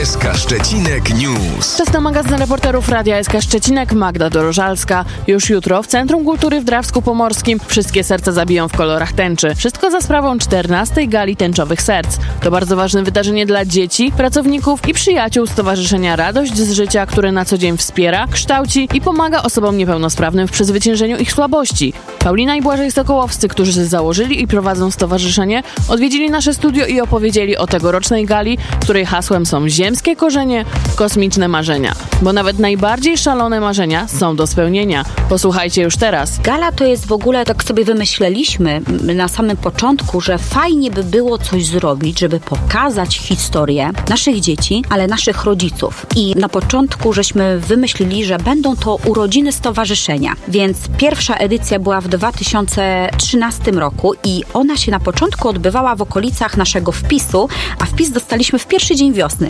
SK Szczecinek News. Czas na magazyn reporterów Radia SK Szczecinek. Magda Dorożalska. Już jutro w Centrum Kultury w Drawsku Pomorskim wszystkie serca zabiją w kolorach tęczy. Wszystko za sprawą 14. Gali Tęczowych Serc. To bardzo ważne wydarzenie dla dzieci, pracowników i przyjaciół Stowarzyszenia Radość z Życia, które na co dzień wspiera, kształci i pomaga osobom niepełnosprawnym w przezwyciężeniu ich słabości. Paulina i Błażej Sokołowscy, którzy założyli i prowadzą stowarzyszenie, odwiedzili nasze studio i opowiedzieli o tegorocznej gali, której hasłem są ziemskie korzenie, kosmiczne marzenia. Bo nawet najbardziej szalone marzenia są do spełnienia. Posłuchajcie już teraz. Gala to jest w ogóle, tak sobie wymyśleliśmy na samym początku, że fajnie by było coś zrobić, żeby pokazać historię naszych dzieci, ale naszych rodziców. I na początku żeśmy wymyślili, że będą to urodziny stowarzyszenia. Więc pierwsza edycja była w 2013 roku i ona się na początku odbywała w okolicach naszego wpisu, a wpis dostaliśmy w pierwszy dzień wiosny,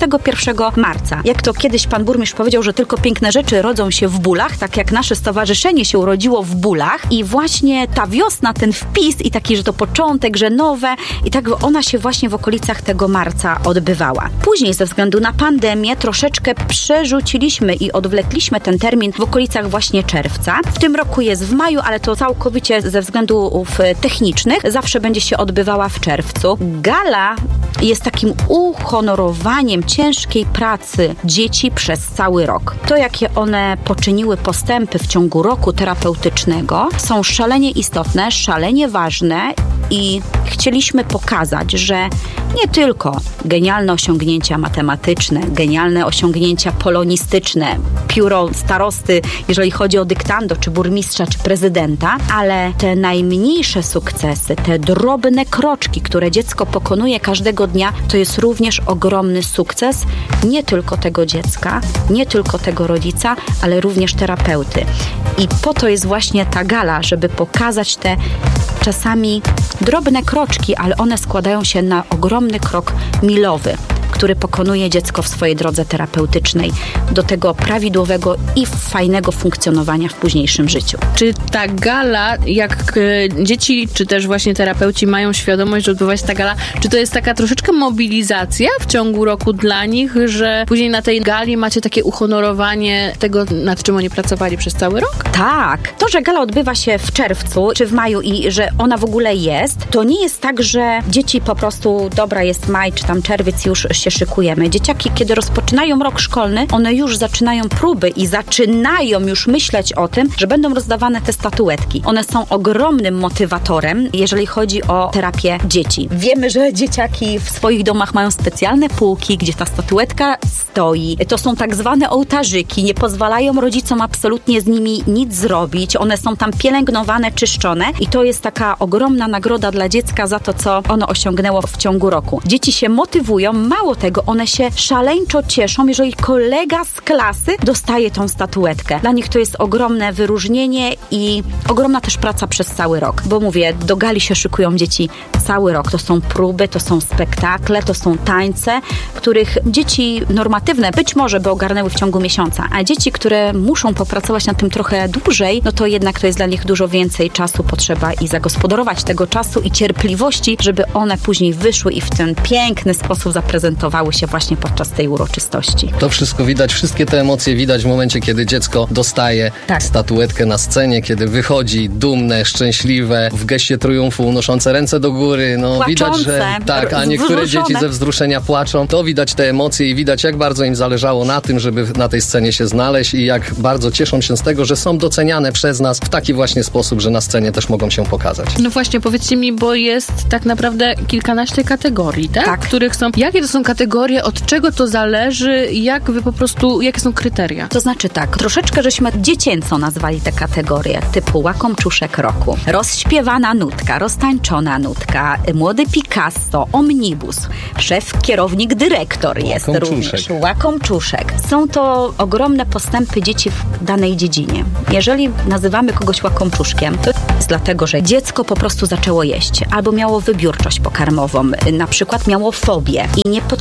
21 marca. Jak to kiedyś pan burmistrz powiedział, że tylko piękne rzeczy rodzą się w bólach, tak jak nasze stowarzyszenie się urodziło w bólach i właśnie ta wiosna, ten wpis i taki, że to początek, że nowe i tak ona się właśnie w okolicach tego marca odbywała. Później ze względu na pandemię troszeczkę przerzuciliśmy i odwlekliśmy ten termin w okolicach właśnie czerwca. W tym roku jest w maju, ale to całkowicie ze względów technicznych. Zawsze będzie się odbywała w czerwcu. Gala jest takim uhonorowaniem ciężkiej pracy dzieci przez cały rok. To, jakie one poczyniły postępy w ciągu roku terapeutycznego, są szalenie istotne, szalenie ważne i chcieliśmy pokazać, że nie tylko genialne osiągnięcia matematyczne, genialne osiągnięcia polonistyczne, pióro starosty, jeżeli chodzi o dyktando, czy burmistrza, czy prezydenta, ale te najmniejsze sukcesy, te drobne kroczki, które dziecko pokonuje każdego dnia, to jest również ogromny sukces nie tylko tego dziecka, nie tylko tego rodzica, ale również terapeuty. I po to jest właśnie ta gala, żeby pokazać te czasami drobne kroczki, ale one składają się na ogromny krok milowy, który pokonuje dziecko w swojej drodze terapeutycznej do tego prawidłowego i fajnego funkcjonowania w późniejszym życiu. Czy ta gala, jak dzieci, czy też właśnie terapeuci mają świadomość, że odbywa się ta gala, czy to jest taka troszeczkę mobilizacja w ciągu roku dla nich, że później na tej gali macie takie uhonorowanie tego, nad czym oni pracowali przez cały rok? Tak. To, że gala odbywa się w czerwcu, czy w maju i że ona w ogóle jest, to nie jest tak, że dzieci po prostu, dobra, jest maj, czy tam czerwiec, już się szykujemy. Dzieciaki, kiedy rozpoczynają rok szkolny, one już zaczynają próby i zaczynają już myśleć o tym, że będą rozdawane te statuetki. One są ogromnym motywatorem, jeżeli chodzi o terapię dzieci. Wiemy, że dzieciaki w swoich domach mają specjalne półki, gdzie ta statuetka stoi. To są tak zwane ołtarzyki, nie pozwalają rodzicom absolutnie z nimi nic zrobić. One są tam pielęgnowane, czyszczone i to jest taka ogromna nagroda dla dziecka za to, co ono osiągnęło w ciągu roku. Dzieci się motywują, mało tego, one się szaleńczo cieszą, jeżeli kolega z klasy dostaje tą statuetkę. Dla nich to jest ogromne wyróżnienie i ogromna też praca przez cały rok. Bo mówię, do gali się szykują dzieci cały rok. To są próby, to są spektakle, to są tańce, których dzieci normatywne być może by ogarnęły w ciągu miesiąca, a dzieci, które muszą popracować nad tym trochę dłużej, no to jednak to jest dla nich dużo więcej czasu potrzeba i zagospodarować tego czasu i cierpliwości, żeby one później wyszły i w ten piękny sposób zaprezentowały się właśnie podczas tej uroczystości. To wszystko widać, wszystkie te emocje widać w momencie, kiedy dziecko dostaje statuetkę na scenie, kiedy wychodzi dumne, szczęśliwe, w geście triumfu unoszące ręce do góry. No płaczące, widać, że tak, a niektóre dzieci ze wzruszenia płaczą. To widać te emocje i widać, jak bardzo im zależało na tym, żeby na tej scenie się znaleźć i jak bardzo cieszą się z tego, że są doceniane przez nas w taki właśnie sposób, że na scenie też mogą się pokazać. No właśnie, powiedzcie mi, bo jest tak naprawdę kilkanaście kategorii, tak? Tak. Których są. Jakie to są kategorie, od czego to zależy, jak wy po prostu, jakie są kryteria? To znaczy tak, troszeczkę żeśmy dziecięco nazwali te kategorie, typu łakomczuszek roku, rozśpiewana nutka, roztańczona nutka, młody Picasso, omnibus, szef, kierownik, dyrektor jest również, łakomczuszek. Są to ogromne postępy dzieci w danej dziedzinie. Jeżeli nazywamy kogoś łakomczuszkiem, to jest dlatego, że dziecko po prostu zaczęło jeść, albo miało wybiórczość pokarmową, na przykład miało fobię i nie potrafiło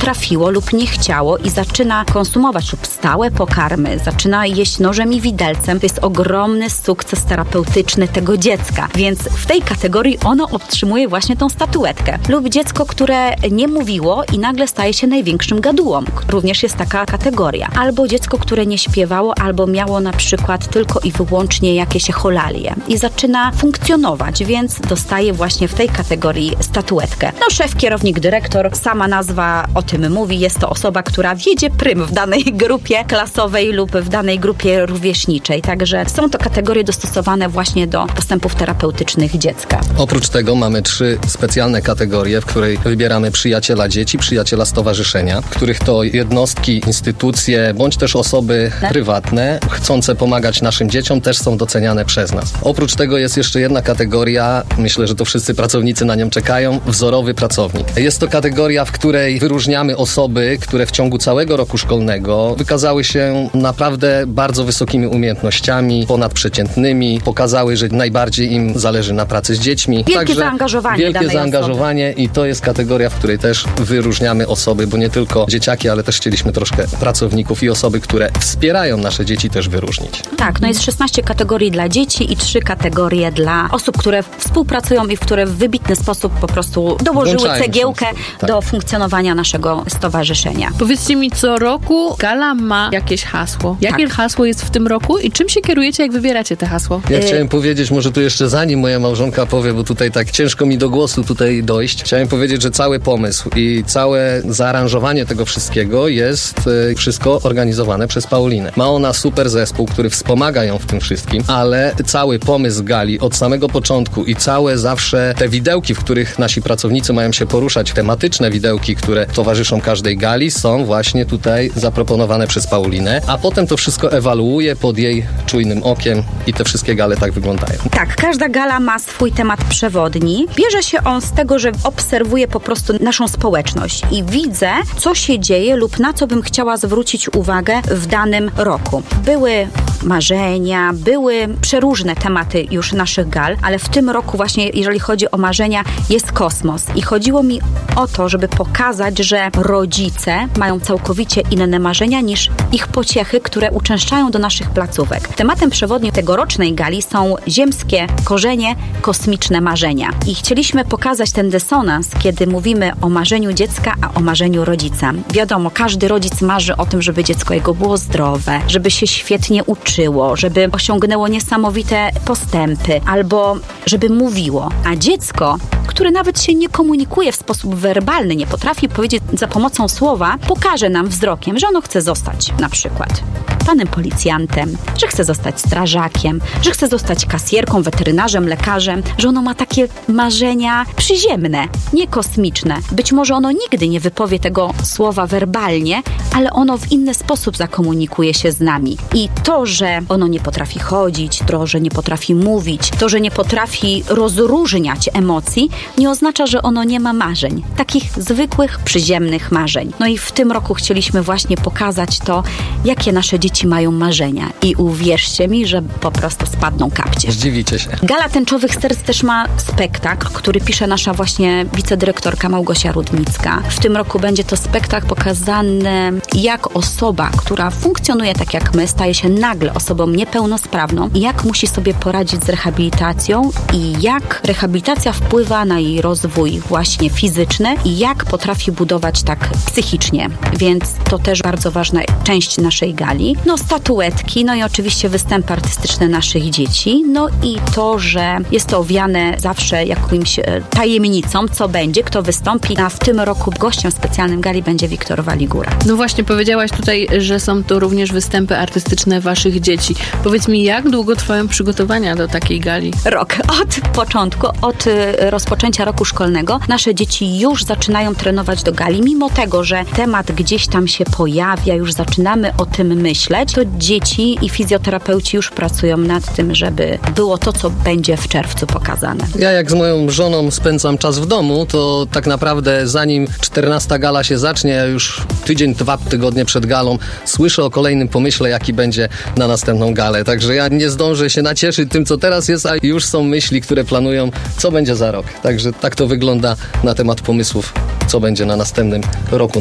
potrafiło lub nie chciało i zaczyna konsumować lub stałe pokarmy, zaczyna jeść nożem i widelcem, to jest ogromny sukces terapeutyczny tego dziecka. Więc w tej kategorii ono otrzymuje właśnie tą statuetkę. Lub dziecko, które nie mówiło i nagle staje się największym gadułą. Również jest taka kategoria. Albo dziecko, które nie śpiewało, albo miało na przykład tylko i wyłącznie jakieś echolalie i zaczyna funkcjonować, więc dostaje właśnie w tej kategorii statuetkę. No szef, kierownik, dyrektor, sama nazwa o tym mówi, jest to osoba, która wiedzie prym w danej grupie klasowej lub w danej grupie rówieśniczej. Także są to kategorie dostosowane właśnie do postępów terapeutycznych dziecka. Oprócz tego mamy 3 specjalne kategorie, w której wybieramy przyjaciela dzieci, przyjaciela stowarzyszenia, w których to jednostki, instytucje, bądź też osoby prywatne chcące pomagać naszym dzieciom też są doceniane przez nas. Oprócz tego jest jeszcze jedna kategoria, myślę, że to wszyscy pracownicy na nią czekają, wzorowy pracownik. Jest to kategoria, w której wyróżniamy osoby, które w ciągu całego roku szkolnego wykazały się naprawdę bardzo wysokimi umiejętnościami, ponadprzeciętnymi, pokazały, że najbardziej im zależy na pracy z dziećmi. Wielkie zaangażowanie. Wielkie zaangażowanie i to jest kategoria, w której też wyróżniamy osoby, bo nie tylko dzieciaki, ale też chcieliśmy troszkę pracowników i osoby, które wspierają nasze dzieci też wyróżnić. Tak, no jest 16 kategorii dla dzieci i 3 kategorie dla osób, które współpracują i w które w wybitny sposób po prostu dołożyły cegiełkę do funkcjonowania naszego stowarzyszenia. Powiedzcie mi, co roku gala ma jakieś hasło. Jakie hasło jest w tym roku i czym się kierujecie, jak wybieracie te hasło? Ja chciałem powiedzieć, może tu jeszcze zanim moja małżonka powie, bo tutaj tak ciężko mi do głosu tutaj dojść, chciałem powiedzieć, że cały pomysł i całe zaaranżowanie tego wszystkiego jest wszystko organizowane przez Paulinę. Ma ona super zespół, który wspomaga ją w tym wszystkim, ale cały pomysł gali od samego początku i całe zawsze te widełki, w których nasi pracownicy mają się poruszać, tematyczne widełki, które towarzyszą każdej gali, są właśnie tutaj zaproponowane przez Paulinę, a potem to wszystko ewaluuje pod jej czujnym okiem i te wszystkie gale tak wyglądają. Tak, każda gala ma swój temat przewodni. Bierze się on z tego, że obserwuję po prostu naszą społeczność i widzę, co się dzieje lub na co bym chciała zwrócić uwagę w danym roku. Były marzenia, były przeróżne tematy już naszych gal, ale w tym roku właśnie, jeżeli chodzi o marzenia, jest kosmos. I chodziło mi o to, żeby pokazać, że rodzice mają całkowicie inne marzenia niż ich pociechy, które uczęszczają do naszych placówek. Tematem przewodnim tegorocznej gali są ziemskie korzenie, kosmiczne marzenia. I chcieliśmy pokazać ten dysonans, kiedy mówimy o marzeniu dziecka, a o marzeniu rodzica. Wiadomo, każdy rodzic marzy o tym, żeby dziecko jego było zdrowe, żeby się świetnie uczyło, żeby osiągnęło niesamowite postępy, albo żeby mówiło. A dziecko, które nawet się nie komunikuje w sposób werbalny, nie potrafi powiedzieć za pomocą słowa, pokaże nam wzrokiem, że ono chce zostać na przykład panem policjantem, że chce zostać strażakiem, że chce zostać kasjerką, weterynarzem, lekarzem, że ono ma takie marzenia przyziemne, nie kosmiczne. Być może ono nigdy nie wypowie tego słowa werbalnie, ale ono w inny sposób zakomunikuje się z nami. I to, że ono nie potrafi chodzić, to, że nie potrafi mówić, to, że nie potrafi rozróżniać emocji, nie oznacza, że ono nie ma marzeń. Takich zwykłych, przyziemnych marzeń. No i w tym roku chcieliśmy właśnie pokazać to, jakie nasze dzieci mają marzenia. I uwierzcie mi, że po prostu spadną kapcie. Zdziwicie się. Gala Tęczowych Serc też ma spektakl, który pisze nasza właśnie wicedyrektorka Małgosia Rudnicka. W tym roku będzie to spektakl pokazany, jak osoba, która funkcjonuje tak jak my, staje się nagle osobą niepełnosprawną i jak musi sobie poradzić z rehabilitacją i jak rehabilitacja wpływa na jej rozwój właśnie fizyczny i jak potrafi budować tak psychicznie. Więc to też bardzo ważna część naszej gali. No statuetki, no i oczywiście występy artystyczne naszych dzieci, no i to, że jest to owiane zawsze jakimś tajemnicą, co będzie, kto wystąpi, a w tym roku gościem specjalnym gali będzie Wiktor Waligura. No właśnie, powiedziałaś tutaj, że są to również występy artystyczne waszych dzieci. Powiedz mi, jak długo trwają przygotowania do takiej gali? Rok. Od początku, od rozpoczęcia roku szkolnego nasze dzieci już zaczynają trenować do gali, mimo tego, że temat gdzieś tam się pojawia, już zaczynamy o tym myśleć, to dzieci i fizjoterapeuci już pracują nad tym, żeby było to, co będzie w czerwcu pokazane. Ja jak z moją żoną spędzam czas w domu, to tak naprawdę zanim 14 gala się zacznie, ja już tydzień, 2 tygodnie przed galą słyszę o kolejnym pomyśle, jaki będzie na następną galę. Także ja nie zdążę się nacieszyć tym, co teraz jest, a już są myśli, które planują, co będzie za rok. Także tak to wygląda na temat pomysłów, co będzie na następnym roku.